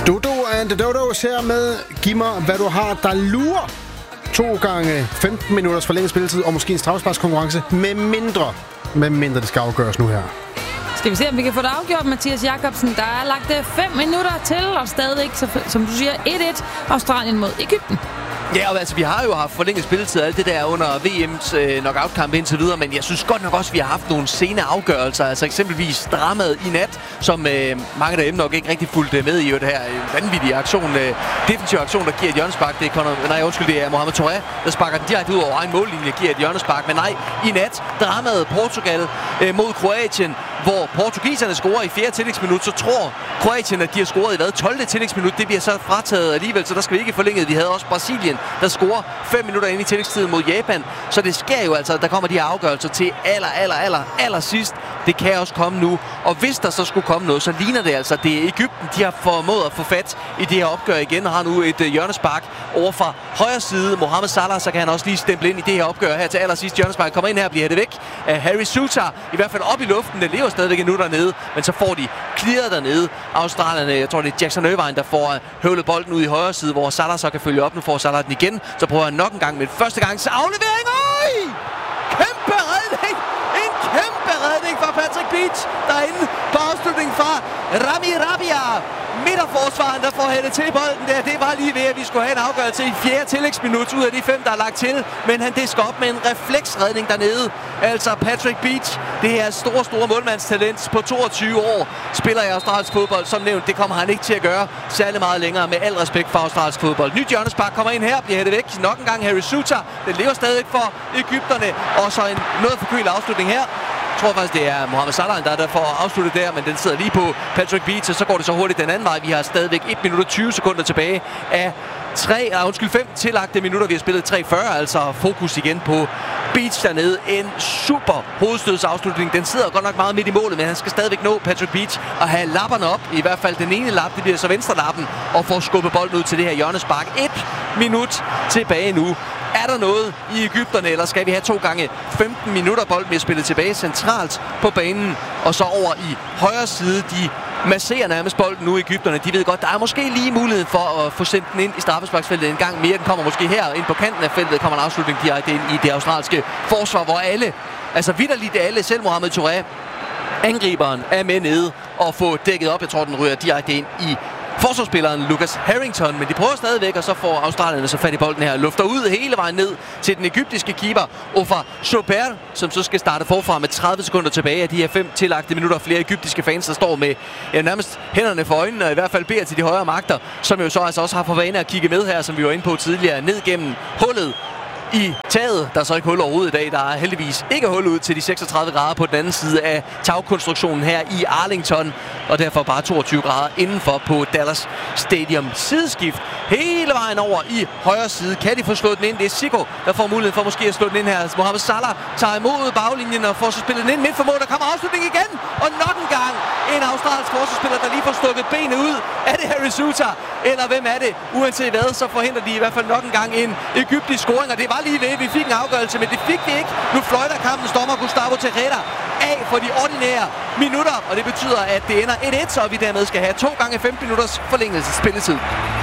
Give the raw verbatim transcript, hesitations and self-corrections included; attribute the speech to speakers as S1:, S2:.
S1: Dodo and the Dodos her med Giv mig, hvad du har, der lurer. To gange femten minutters forlænget spilletid, og måske en straffesparkskonkurrence, med mindre, med mindre det skal afgøres nu her.
S2: Skal vi se, om vi kan få det afgjort, Mathias Jakobsen. Der er lagt fem minutter til, og stadig, som du siger, et et Australien mod Egypten.
S3: Ja, og altså, vi har jo haft forlænget spilletid og alt det der under V M's øh, knockout-kamp indtil videre, men jeg synes godt nok også, at vi har haft nogle sene afgørelser, altså eksempelvis dramaet i nat, som øh, mange derhjemme nok ikke rigtig fulgte med i, jo det her øh, vanvittige aktion, øh, defensiv aktion, der giver et hjørnespark. Det er Conor, nej, undskyld, det er Mohamed Touré, der sparker den direkte ud over egen mållinje, giver et hjørnespark, men nej, i nat, dramaet Portugal øh, mod Kroatien, hvor portugiserne scorer i fjerde tillægsminut, så tror Kroatien, at de har scoret i hvad? tolvte tillægsminut. Det bliver så frataget alligevel, så der skal vi ikke forlænget. Vi havde også Brasilien, der scorer fem minutter ind i tillægstiden mod Japan. Så det sker jo altså, at der kommer de her afgørelser til aller, aller, aller, aller sidst. Det kan også komme nu. Og hvis der så skulle komme noget, så ligner det altså, det er Egypten, de har formået at få fat i det her opgør igen, og har nu et uh, hjørnespark over fra højre side. Mohamed Salah, så kan han også lige stemple ind i det her opgør her til allersidst. Hjørnespark kommer ind her og bliver hættet væk af Harry Souttar. I hvert fald op i luften. Det lever stadigvæk endnu dernede, men så får de clearet dernede. Australierne, jeg tror det er Jackson Irvine, der får høvlet bolden ud i højre side, hvor Salah så kan følge op. Nu får Salah den igen. Så prøver han nok en gang med første gang. Så aflevering! Øj! Kæmpe redning! En kæmpe redning fra Patrick Beach derinde på afslutningen fra Rami Rabia. Midterforsvaren, der får hættet til bolden der. Det var lige ved, at vi skulle have en afgørelse i fjerde tillægsminut ud af de fem, der er lagt til. Men han disker op med en refleksredning dernede. Altså Patrick Beach, det her store, store målmandstalent på toogtyve år, spiller i australsk fodbold. Som nævnt, det kommer han ikke til at gøre særlig meget længere, med al respekt for australsk fodbold. Nyt hjørnespark kommer ind her, bliver hættet væk. Nok en gang Harry Souttar. Den lever stadig for Egypterne. Og så en noget forkølet afslutning her. Jeg tror faktisk, det er Mohamed Salah, der er der for at afslutte der, men den sidder lige på Patrick Beach, og så går det så hurtigt den anden vej. Vi har stadigvæk et minut og tyve sekunder tilbage af tre, ah, undskyld, fem tillagte minutter. Vi har spillet tre fyrre, altså fokus igen på Beach dernede. En super hovedstødsafslutning. Den sidder godt nok meget midt i målet, men han skal stadigvæk nå Patrick Beach og have lapperne op. I hvert fald den ene lap, det bliver så venstre lappen, og får skubbet bolden ud til det her hjørnespark. Et minut tilbage nu. Er der noget i Egypterne, eller skal vi have to gange femten minutter bold med at spille tilbage centralt på banen, og så over i højre side? De masserer nærmest bolden nu i Egypterne. De ved godt, der er måske lige mulighed for at få sendt den ind i straffesparksfeltet en gang mere. Den kommer måske her ind på kanten af feltet, kommer en afslutning direkte ind i det australske forsvar, hvor alle, altså vitterligt alle, selv Mohamed Touré, angriberen, er med nede og få dækket op. Jeg tror, den ryger direkte ind i forsvarsspilleren Lucas Harrington, men de prøver stadigvæk, og så får australierne så fat i bolden her. Lufter ud hele vejen ned til den egyptiske keeper, Ofar Choper, som så skal starte forfra med tredive sekunder tilbage af de her fem tillagte minutter. Flere egyptiske fans, der står med ja, nærmest hænderne for øjnene, og i hvert fald beder til de højere magter, som jo så altså også har for vane at kigge med her, som vi var inde på tidligere, ned gennem hullet i taget. Der er så ikke hul overhovedet i dag. Der er heldigvis ikke hul ud til de seksogtredive grader på den anden side af tagkonstruktionen her i Arlington, og derfor bare toogtyve grader indenfor på Dallas Stadium. Sideskift hele vejen over i højre side. Kan de få slået den ind? Det er Zico, der får mulighed for måske at slå den ind her. Mohamed Salah tager imod baglinjen og får så spillet den ind midt for mål. Der kommer afslutning igen, og nok en gang en australsk forsvarsspiller, der lige får stukket benet ud. Er det Harry Souttar, eller hvem er det? Uanset hvad, så forhindrer de i hvert fald nok en gang en egyptisk scoring, og det var lige ved. Vi fik en afgørelse, men det fik vi ikke. Nu fløjter kampens dommer Gustavo Terrera af for de ordinære minutter, og det betyder, at det ender et et, så vi dermed skal have to gange femten minutters forlængelse spilletid.